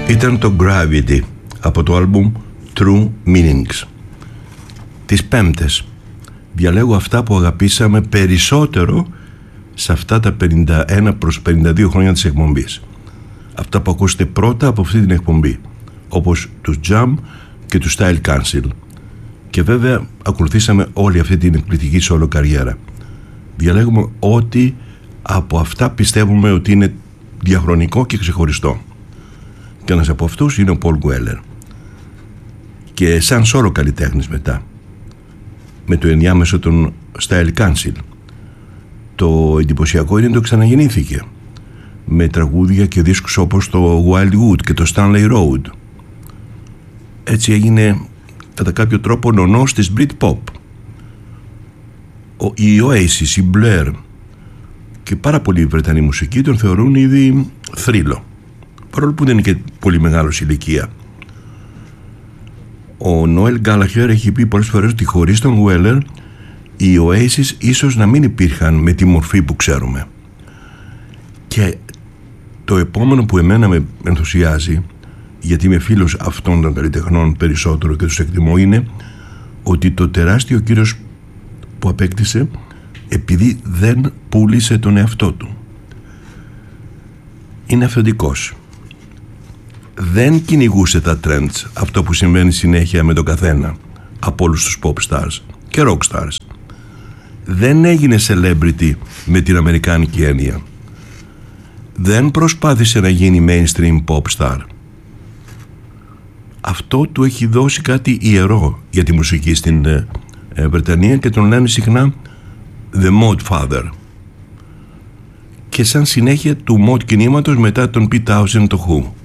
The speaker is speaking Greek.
Ήταν το Gravity από το άλμπουμ True Meanings. Τις Πέμπτες διαλέγω αυτά που αγαπήσαμε περισσότερο σε αυτά τα 51 προς 52 χρόνια της εκπομπής. Αυτά που ακούσετε πρώτα από αυτή την εκπομπή, όπως τους Jam και τους Style Council. Και βέβαια ακολουθήσαμε όλη αυτή την εκπληκτική solo καριέρα. Διαλέγουμε ό,τι από αυτά πιστεύουμε ότι είναι διαχρονικό και ξεχωριστό. Και ένας από αυτούς είναι ο Paul Weller. Και σαν solo καλλιτέχνης μετά, με το ενδιάμεσο των Style Council, το εντυπωσιακό είναι το ξαναγεννήθηκε με τραγούδια και δίσκους όπως το Wildwood και το Stanley Road. Έτσι έγινε κατά κάποιο τρόπο νονός της Britpop. Οι Oasis, οι Blur και πάρα πολλοί Βρετανοί μουσικοί τον θεωρούν ήδη θρύλο, παρόλο που δεν είναι και πολύ μεγάλος ηλικία. Ο Noel Gallagher έχει πει πολλές φορές ότι χωρίς τον Weller οι Oasis ίσως να μην υπήρχαν με τη μορφή που ξέρουμε. Και το επόμενο που εμένα με ενθουσιάζει, γιατί είμαι φίλος αυτών των καλλιτεχνών περισσότερο και τους εκτιμώ, είναι ότι το τεράστιο κύρος που απέκτησε επειδή δεν πούλησε τον εαυτό του. Είναι αυθεντικός. Δεν κυνηγούσε τα trends, αυτό που συμβαίνει συνέχεια με τον καθένα από όλους τους pop stars και rock stars. Δεν έγινε celebrity με την αμερικάνικη έννοια. Δεν προσπάθησε να γίνει mainstream pop star. Αυτό του έχει δώσει κάτι ιερό για τη μουσική στην Βρετανία και τον λένε συχνά The Mod Father. Και σαν συνέχεια του mod κινήματος μετά τον Pete Townshend, το Who.